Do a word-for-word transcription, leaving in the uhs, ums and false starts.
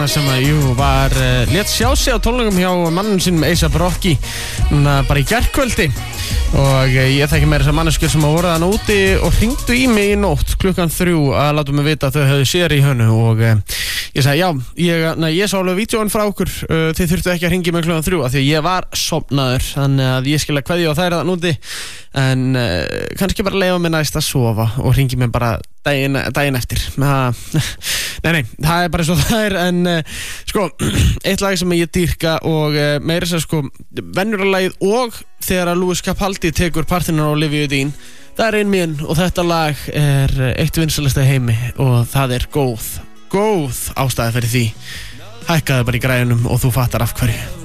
þar sem að, jú, var uh, létt sjá sig á tónleikum hjá mannum sínum A$ap Rocky núna bara í gærkvöldi og uh, ég þekki meira þessar manneskjur sem að voru þarna úti og hringdu í mig í nótt klukkan þrjú að láta mig vita að þau höfðu sér í hönnu og uh, ég sagði já, ég, na, ég sá alveg vídeóin frá okkur, uh, þið þurftu ekki að hringja mig klukkan þrjú af því að ég var sofnaður þannig að ég skil að kveðja á þær þarna úti en uh, kannski bara leifa mig næst að sofa og hringi mig bara daginn, daginn eftir það, nei, nei, það er bara svo það er en uh, sko, eitt lag sem ég dýrka og uh, meira sér sko venjuralagið og þegar að Lewis Capaldi tekur partinu á Olivia Dean það er ein mín og þetta lag er eitt vinsælasta í heimi og það er góð góð ástæði fyrir því hækkaðu bara í græjunum og þú fattar af hverju